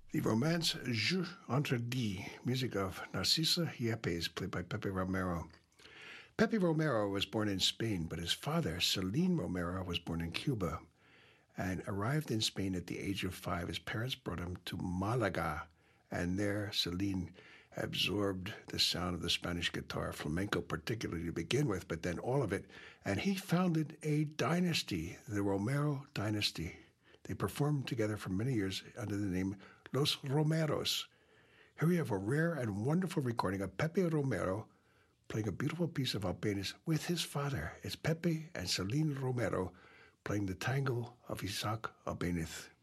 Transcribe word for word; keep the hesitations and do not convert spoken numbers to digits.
The romance Jeu Interdit, music of Narcisa Yepes, played by Pepe Romero. Pepe Romero was born in Spain, but his father, Celine Romero, was born in Cuba and arrived in Spain at the age of five. His parents brought him to Malaga, and there Celine absorbed the sound of the Spanish guitar, flamenco particularly to begin with, but then all of it, and he founded a dynasty, the Romero dynasty. They performed together for many years under the name Los Romeros. Here we have a rare and wonderful recording of Pepe Romero playing a beautiful piece of Albéniz with his father. It's Pepe and Celine Romero playing the tango of Isaac Albéniz.